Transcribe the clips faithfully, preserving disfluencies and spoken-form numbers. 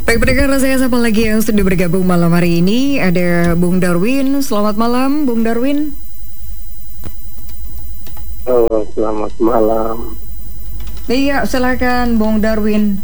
Baik pendengar, saya siapa lagi yang sudah bergabung malam hari ini? Ada Bung Darwin. Selamat malam, Bung Darwin. Oh, selamat malam. Iya, silakan Bung Darwin.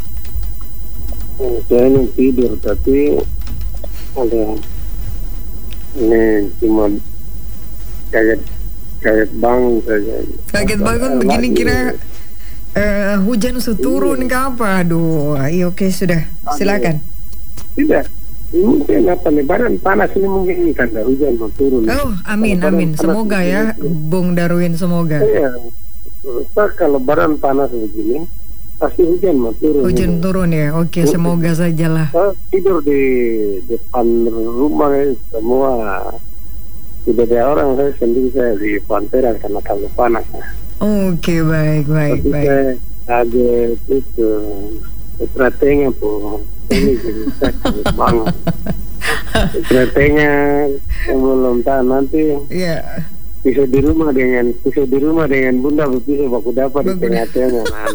Saya ini tidur tapi ada ini cuma kaget kaget bangun saja. Kaget bangun begini kira uh, hujan turun ke apa? Aduh, iya oke sudah. Silakan. Tidak. Mungkin apa nih badan panas ini mungkin ini kan hujan mau turun. Oh, amin amin. Semoga ya, Bung Darwin, semoga. Iya. Kalau badan panas begini pasti hujan mau turun. Hujan ini. turun ya. Oke, semoga sajalah. Saya tidur di depan rumah semua. Tidak ada orang, saya sendiri saya di pantai karena terlalu panas. Oke, baik baik Tapi baik. saya kaget itu stratenya po ini jadi saya kaget banget. Stratenya yang belum tahu nanti. Iya. Pisau di rumah dengan pisau di rumah dengan bunda berpisau baku dapat di tengah-tengah nanti.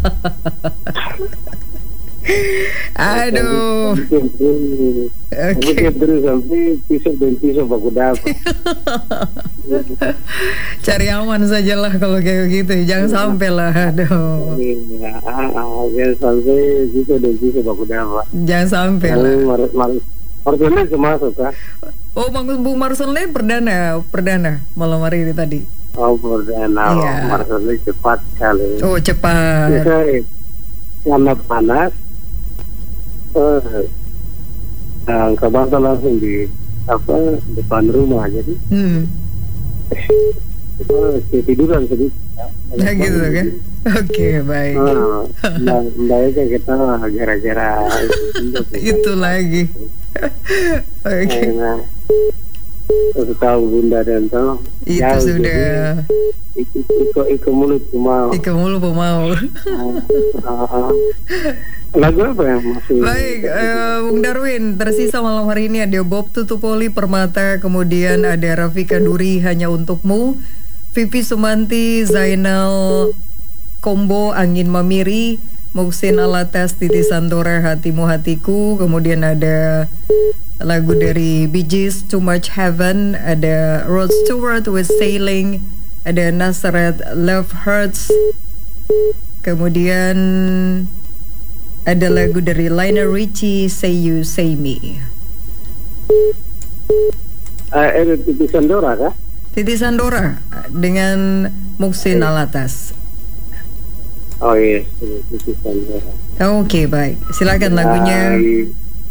Aduh. Oke. Terus sampai pisau dan pisau baku dapat. Cari aman sajalah kalau kayak gitu. Jangan sampai lah. Aduh. Iya, jangan sampai pisau dan pisau baku dapat. Jangan sampai lah. Marcelnya masuk kah? Oh, Bang Bung Marcelnya perdana, perdana malam hari ini tadi. Oh, perdana. Iya. Marcelnya cepat sekali. Oh, cepat. Saya karena panas, eh, nah, kebantu langsung di apa depan rumah jadi. Hmm. Oh, ketiduran sedikit. Nah gitu kan? Oke, baik. Ah, nah, mereka ketawa gara-gara Itu lagi. Oke. Nah, aku tahu bunda dan tahu. Itu jauh, sudah. Ikut ikut ikut mulut mau. Ika mulu pemau. Ah, lagu apa yang masih? Baik, eh, Bung Darwin, tersisa malam hari ini ada Bob Tutupoli Permata, kemudian ada Rafika Duri Hanya Untukmu, Vivi Sumanti, Zainal Kombo Angin Mamiri, Muksin Alatas Titi Sandora Hatimu Hatiku, kemudian ada lagu dari Bee Gees Too Much Heaven, ada Rod Stewart with Sailing, ada Nazareth Love Hurts, kemudian ada lagu dari Lionel Richie Say You Say Me. Eh, itu Titi Sandora kah? Titi Sandora dengan Muksin Alatas. Oh iya, Titi Sandora. Oke, baik. Silakan lagunya. Hai,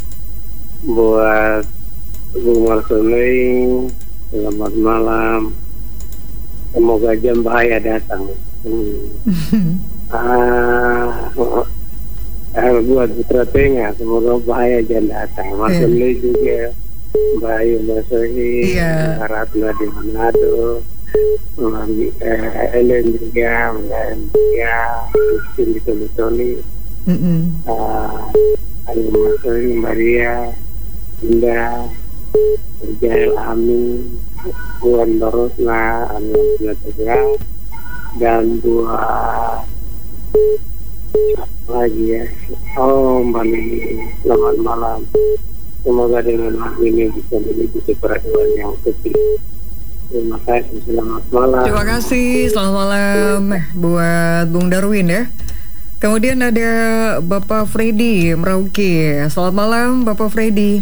buat Bung Marcelin, selamat malam. Semoga jam bahaya datang. Hmm. ah, ah, buat Putra Tengah, semoga bahaya jangan datang. Marcelin yeah. juga Bayu Marcelin, Iya. Ratna di Manado, eh, Ellen juga, Ellen juga, Christine di Tony Tony, ah, Ayu Marcelin, Maria, Indah, Jael Amin, Puan Dorosna, Amin Tegra, dan buat lagi ya. Oh, Mbak Lili, selamat malam. Semoga dengan lagu ini bisa menjadi peraturan yang kecil. Terima kasih, selamat malam. Terima kasih, selamat malam buat Bung Darwin ya. Kemudian ada Bapak Freddy Merauke. Selamat malam Bapak Freddy.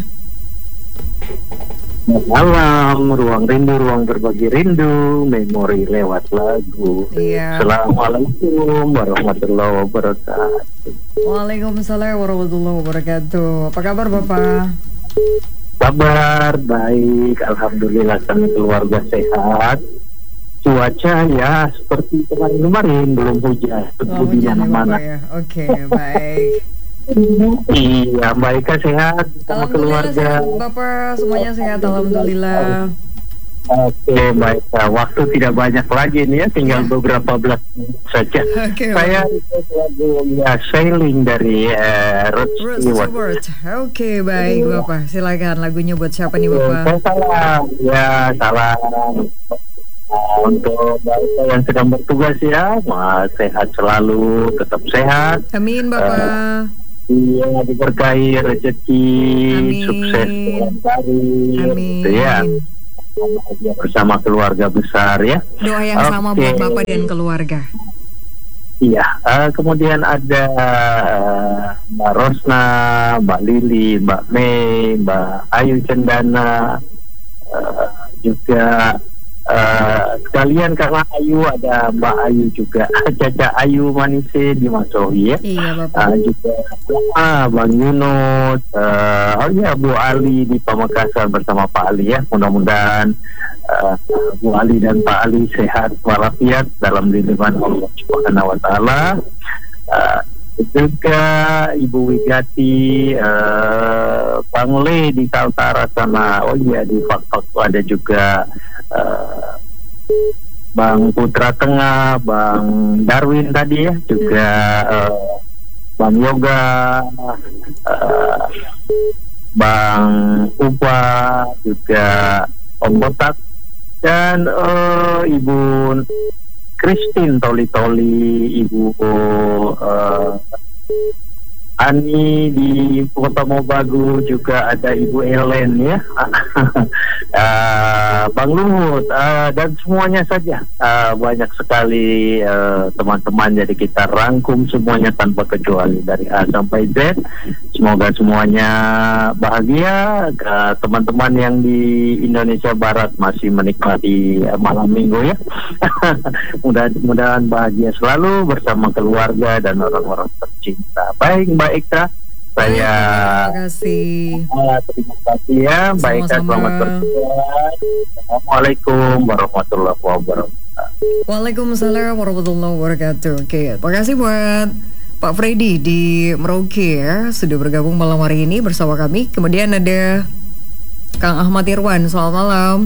Malam, ruang rindu, ruang berbagi rindu, memori lewat lagu. Iya. Assalamualaikum warahmatullahi wabarakatuh. Waalaikumsalam warahmatullahi wabarakatuh. Apa kabar Bapak? Kabar baik, alhamdulillah kami keluarga sehat. Cuaca ya seperti kemarin-kemarin belum hujan, Oh, di hujan ya, mana-mana. Bapak ya. Oke, baik. Iya, Mbak Ika sehat sama Alhamdulillah keluarga. sehat, Bapak semuanya sehat, alhamdulillah. Oke, baik. Nah, waktu tidak banyak lagi nih ya, tinggal beberapa belas menit saja. Oke, Saya ikut lagu ya Sailing dari uh, Rod Rod Stewart. Stewart. Oke, baik Bapak. Silakan lagunya buat siapa nih Bapak? Saya salah, ya salah. Nah, untuk Bapak yang sedang bertugas ya, mas, sehat selalu, tetap sehat. Amin Bapak. Iya, diberkahi rezeki, Amin. sukses dalam karir, Amin. gitu ya. Bahagia bersama keluarga besar ya. Doa yang sama Oke. buat Bapak dan keluarga. Iya, eh, kemudian ada eh, Mbak Rosna, Mbak Lili, Mbak Mei, Mbak Ayu Cendana, eh, juga eh, sekalian karena Ayu ada Mbak Ayu juga, Caca Ayu Manise di Masohi ya. Iya Bapak. Ah, juga ah, Bang Yunus, eh, oh ya Bu Ali di Pamekasan bersama Pak Ali ya. Mudah-mudahan eh, Bu Ali dan Pak Ali sehat walafiat dalam lindungan Allah Subhanahu Wa Taala. Eh, juga Ibu Wigati, eh, Bang Le di Kaltara sana. Oh iya di Fakfak ada juga eh, Bang Putra Tengah, Bang Darwin tadi ya, juga eh, Bang Yoga, eh, Bang Upa, juga Om Botak, dan eh, Ibu Christine Toli-Toli, Ibu eh, Ani di Kota Mobagu, juga ada Ibu Ellen ya, uh, Bang Luhut, uh, dan semuanya saja uh, banyak sekali uh, teman-teman. Jadi kita rangkum semuanya tanpa kecuali dari A sampai Z. Semoga semuanya bahagia. Uh, teman-teman yang di Indonesia Barat masih menikmati uh, malam minggu ya. Mudah-mudahan bahagia selalu bersama keluarga dan orang-orang tercinta. Baik Mbak Eka, saya Terima kasih. uh, terima kasih ya Mbak Eka, Sama-sama. selamat beristirahat. Assalamualaikum warahmatullahi wabarakatuh. Waalaikumsalam warahmatullahi wabarakatuh. Oke, terima kasih buat Pak Freddy di Merauke ya, sudah bergabung malam hari ini bersama kami. Kemudian ada Kang Ahmad Irwan, selamat malam.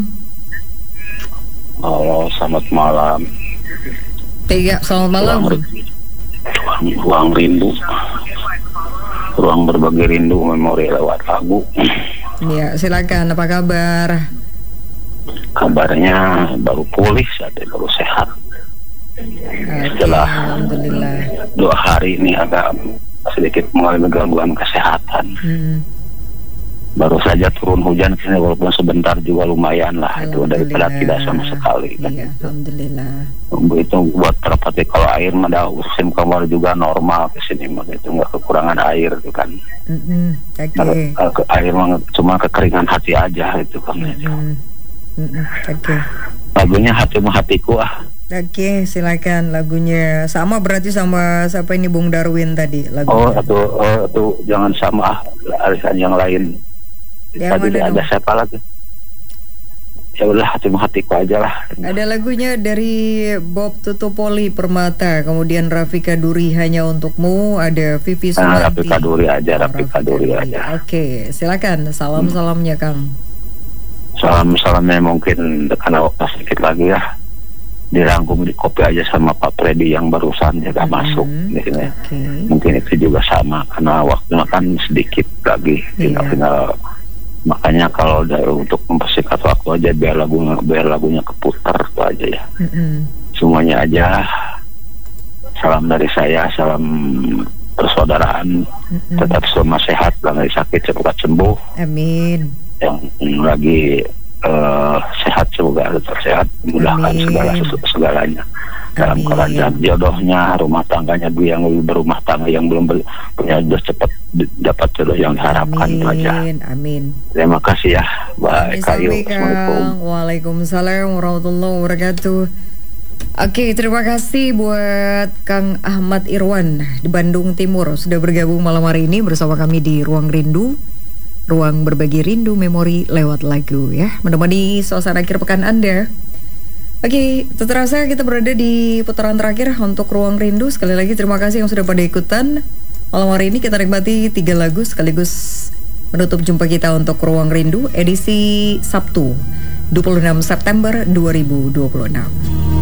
Halo, selamat malam. Tiga, selamat malam. Ruang, ruang, ruang rindu, ruang berbagi rindu, memori lewat lagu. Ya, silakan. Apa kabar? Kabarnya baru pulih, saya baru sehat. Oke, Setelah alhamdulillah. dua hari ini agak sedikit mengalami gangguan kesehatan. Hmm. Baru saja turun hujan kesini, walaupun sebentar juga lumayan lah itu daripada tidak sama sekali. Iya, alhamdulillah. Itu buat terpati kalau air ada musim kamar juga normal kesini, itu nggak kekurangan air itu kan. Mm-mm. Kalau Oke. kalau ke air mah cuma kekeringan hati aja itu kan. Mm-mm. Mm-mm. Oke. Lagunya Hatimu Hatiku ah. Oke, silakan lagunya. Sama berarti sama siapa ini Bung Darwin tadi lagunya. Oh, itu oh, itu jangan sama ah, alisan yang lain. Yang Tadi mana ada dong? siapa lagi? Ya udah Hatimu Hatiku aja lah. Ada lagunya dari Bob Tutupoli Permata, kemudian Rafika Duri Hanya Untukmu, ada Vivi Sumanti. Nah, Rafika Duri aja, Oh, Rafika Duri aja. Oke, silakan salam-salamnya Kang. Salam-salamnya mungkin karena waktu sedikit lagi ya. Dirangkum di kopi aja sama Pak Freddy yang barusan juga Hmm, masuk di sini. Oke. Mungkin itu juga sama karena waktunya kan sedikit lagi, tinggal-tinggal. Makanya kalau dari untuk mempersingkat waktu aja biar lagunya biar lagunya keputar itu aja ya. Mm-mm. Semuanya aja. Salam dari saya, salam persaudaraan. Mm-mm. Tetap semua sehat, jangan sakit cepat sembuh. Amin. Yang lagi uh, sehat semoga tetap sehat, mudahkan Amin. segala segalanya. Dalam Amin. keadaan jodohnya, rumah tangganya dia yang berumah tangga yang belum ber- punya jodoh cepat d- dapat jodoh yang diharapkan itu aja. Amin. Amin. Terima kasih ya. Baik, Kayu. Sami-sami, Assalamualaikum. Kang. Waalaikumsalam warahmatullahi wabarakatuh. Oke, terima kasih buat Kang Ahmad Irwan di Bandung Timur sudah bergabung malam hari ini bersama kami di Ruang Rindu, ruang berbagi rindu memori lewat lagu ya, menemani suasana akhir pekan Anda. Oke, tak terasa kita berada di putaran terakhir untuk Ruang Rindu. Sekali lagi terima kasih yang sudah pada ikutan. Malam hari ini kita nikmati tiga lagu sekaligus menutup jumpa kita untuk Ruang Rindu edisi Sabtu dua puluh enam September dua ribu dua puluh enam.